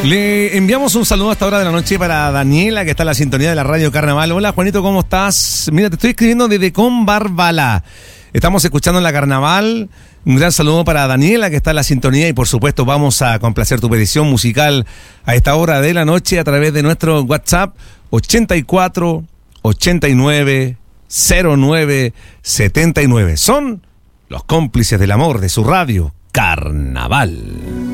Le enviamos un saludo a esta hora de la noche para Daniela, que está en la sintonía de la Radio Carnaval. Hola, Juanito, ¿cómo estás? Mira, te estoy escribiendo desde Combarbalá. Estamos escuchando en la Carnaval. Un gran saludo para Daniela, que está en la sintonía, y por supuesto vamos a complacer tu petición musical a esta hora de la noche a través de nuestro WhatsApp 84 89 09 79. Son los cómplices del amor de su radio Carnaval.